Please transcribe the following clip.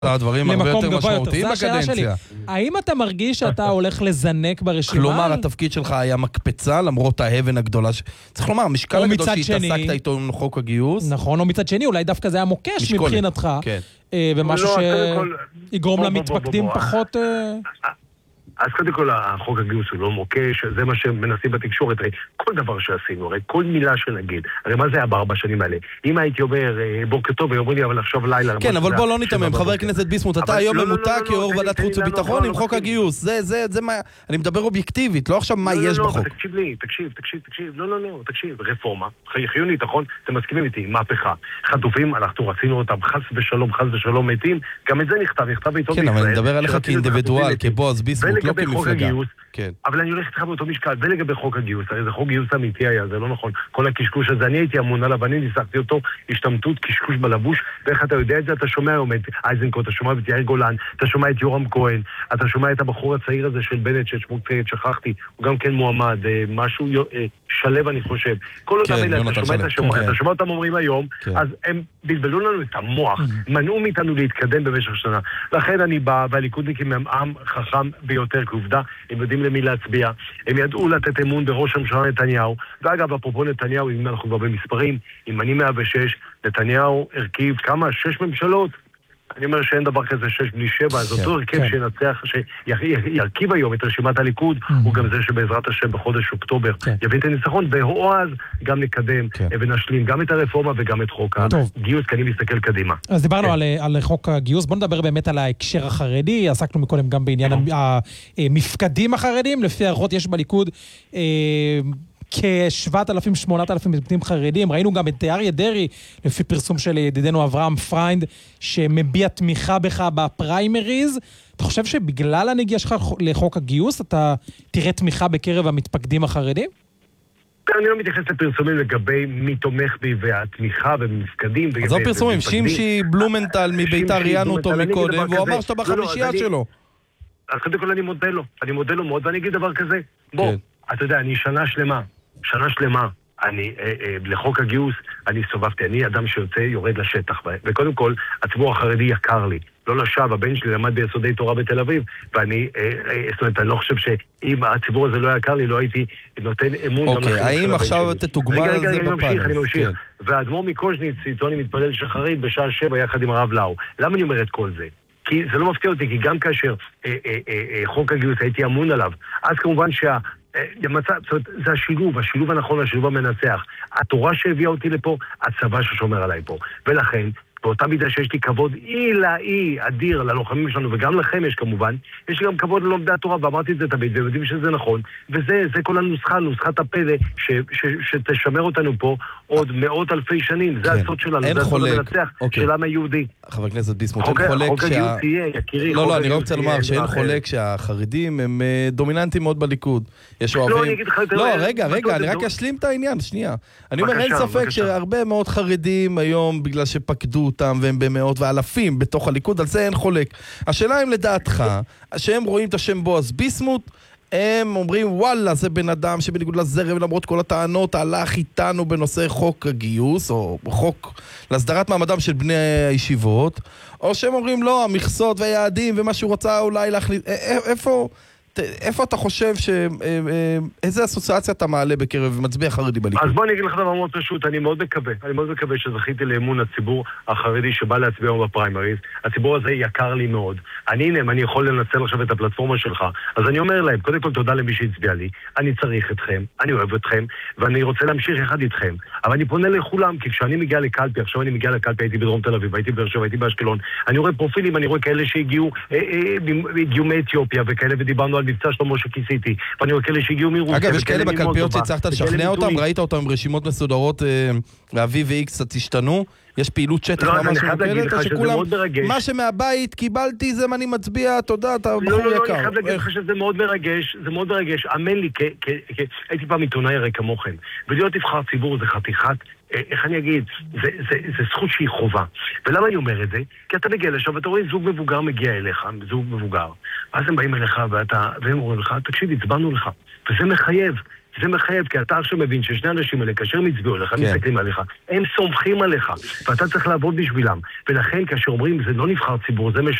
הדברים הרבה יותר משמעותיים בקדנציה. האם אתה מרגיש שאתה הולך לזנק ברשימה? כלומר, התפקיד שלך היה מקפצה, למרות האבן הגדולה. צריך לומר, המשקל הגדול שהתעסקת איתו עם חוק הגיוס. נכון, או מצד שני, אולי דווקא זה היה מוקש מבחינתך. ומשהו שיגרום למתפקדים פחות... אז קודם כל, החוק הגיוס הוא לא מוקש, זה מה שמנסים בתקשורת, הרי כל דבר שעשינו, הרי כל מילה שנגיד, הרי מה זה היה ב4 שנים האלה? אם הייתי אומר, בוקר טוב, ואומרים לי, אבל עכשיו לילה... כן, אבל בוא לא ניתמם, חבר הכנסת ביסמוט, אתה היום ממותק כיו"ר ועדת חוץ וביטחון עם חוק הגיוס, זה מה... אני מדבר אובייקטיבית, לא עכשיו מה יש בחוק. תקשיב לי, תקשיב, לא, תקשיב, רפורמה, חיונית, נכון? אתם מסכימים איתי, מהפכה. חטופים, אנחנו רצינו אותם, חס ושלום מתים, גם את זה נכתב בעיתון כן, אבל אני מדבר עליך כאינדיבידואל, כבועז ביסמוט, לא כמפלגה. אבל אני הולך איתך באותו משקל, ולגבי חוק הגיוס, הרי זה חוק גיוס אמיתי היה, זה לא נכון. כל הקשקוש הזה, אני הייתי אמון עליו, אני ניסחתי אותו, השתמטות, קשקוש בלבוש, ואיך אתה יודע את זה? אתה שומע היום את אייזנקוט, אתה שומע את יאיר גולן, אתה שומע את יורם כהן, אתה שומע את הבחור הצעיר הזה של בנט, ששמו שכחתי, הוא גם כן מועמד, משהו שלב אני חושב. כל אותם אלה, אתה שומע אותם אומרים היום, אז הם בלבלו לנו את המוח, מנעו מאיתנו להתקדם במשך שנה. לכן אני בא, והליכודניקים הם עם חכם ביותר, כעובדה, הם יודעים למי להצביע, הם ידעו לתת אמון בראש הממשלה נתניהו, ואגב, אפרופו נתניהו, אם אנחנו כבר במספרים, אם אני 106, נתניהו הרכיב כמה? 6 ממשלות? אני אומר שאין דבר כזה 6 בלי 7, אז אותו הרכב שינצח, שירכיב היום את רשימת הליכוד, הוא גם זה שבעזרת השם בחודש אוקטובר יביא את הניצחון, והוא אז גם נקדם ונשלים גם את הרפורמה וגם את חוק הגיוס, כי אני מסתכל קדימה. אז דיברנו על חוק הגיוס, בוא נדבר באמת על ההקשר החרדי, עסקנו מקודם גם בעניין המפקדים החרדים, לפי הערכות יש בליכוד כ-7,000-8,000 מתפקדים חרדים. ראינו גם את אריה דרעי, לפי פרסום של ידידנו אברהם פריינד, שמביע תמיכה בך בפריימריז. אתה חושב שבגלל הנגיעה שלך לחוק הגיוס, אתה תראה תמיכה בקרב המתפקדים החרדים? אני לא מתייחס לפרסומים לגבי מי תומך בי והתמיכה ומפקדים. אז זו פרסומים, שימשי בלומנטל מביתר ראיינו אותו מקודם, והוא אמר שאתה בחמישייה שלו. אז קודם כל אני מודה לו מאוד, ואני אגיד דבר כזה. בוא, אתה יודע, אני שנה שלמה, אני, לחוק הגיוס, אני סובבתי, אני אדם שיוצא, יורד לשטח, וקודם כל, הציבור החרדי יקר לי, לא לשווא, הבן שלי למד ביסודי תורה בתל אביב, ואני, זאת אומרת, אני לא חושב שאם הציבור הזה לא יקר לי, לא הייתי נותן אמון. אוקיי, האם עכשיו תתוגמל על זה בפאנל? אני ממשיך. והאדמו"ר מקוז'ניץ, איתו אני מתפלל שחרית בשעה 7 יחד עם הרב לאו. למה אני אומר את כל זה? כי זה לא מפתיע אותי, כי גם כאשר חוק הגיוס הייתי אמון עליו, אז כמובן זה השילוב הנכון, השילוב המנצח. התורה שהביאה אותי לפה, הצבא ששומר עליי פה. ולכן, באותה מידה שיש לי כבוד אי אדיר ללוחמים שלנו, וגם לכם יש כמובן, יש לי גם כבוד ללומדי התורה, ואמרתי את זה תמיד, והם יודעים שזה נכון, וזה כל הנוסחה, נוסחת הפלא, שתשמר אותנו פה עוד מאות אלפי שנים, זה הסוד שלנו, זה הסוד המנצח של העם היהודי. חבר הכנסת ביסמוט, אין חולק לא, אני רוצה לומר שאין חולק שהחרדים הם דומיננטים מאוד בליכוד. יש אוהבים... לא, רגע, אני רק אשלים את העניין, שנייה. אני אומר, אין ספק שהרבה מאוד חרדים היום, בגלל שפקדו אותם והם במאות ואלפים בתוך הליכוד, על זה אין חולק. השאלה אם לדעתך, שהם רואים את השם בועז ביסמוט, הם אומרים, וואלה, זה בן אדם שבניגוד לזרם, למרות כל הטענות, הלך איתנו בנושא חוק הגיוס, או חוק להסדרת מעמדם של בני הישיבות, או שהם אומרים, לא, המכסות והיעדים ומה שהוא רצה אולי להחליט, איפה אתה חושב איזה אסוציאציה אתה מעלה בקרב מצביע חרדי בליכוד? אז בוא אני אגיד לך דבר מאוד פשוט, אני מאוד מקווה שזכיתי לאמון הציבור החרדי שבא להצביע בפריימריז. הציבור הזה יקר לי מאוד. אני יכול לנצל עכשיו את הפלטפורמה שלך, אז אני אומר להם, קודם כל תודה למי שהצביע לי, אני צריך אתכם, אני אוהב אתכם, ואני רוצה להמשיך אחד איתכם. אבל אני פונה לכולם, כי כשאני מגיע לקלפי, עכשיו אני מגיע לקלפי, הייתי בדרום תל אביב, הייתי באר שבע, הייתי באשקלון, אני רואה פרופילים, אני רואה כאלה שהגיעו מאתיופיה וכאלה, ודיברנו על מבצע שלמה שכיסיתי, ואני רואה כאלה שהגיעו מרוסיה. אגב, יש כאלה בקלפיות שהצלחת לשכנע אותם, ראית אותם עם רשימות מסודרות, והאביב ואיקס קצת השתנו, יש פעילות שטח ממש מוקלת, או שכולם, מה שמהבית קיבלתי זה מה אני מצביע, תודה, אתה בחור יקר. לא, אני חייב להגיד לך שזה מאוד מרגש, אמן לי, הייתי פעם עיתונאי הרי כמוכם, ולהיות נבחר ציבור זה חתיכת, איך אני אגיד, זה זכות שהיא חובה. ולמה אני אומר את זה? כי אתה מגיע לשם, ואתה רואה זוג מבוגר מגיע אליך, זוג מבוגר, ואז הם באים אליך, והם אומרים לך, תקשיב, הצבענו לך, וזה מחייב. זה מחייב, כי אתה עכשיו מבין ששני אנשים האלה, כאשר מצביעו לך, מסתכלים עליך, הם סומכים עליך, ואתה צריך לעבוד בשבילם. ולכן, כאשר אומרים, זה לא נבחר ציבור, זה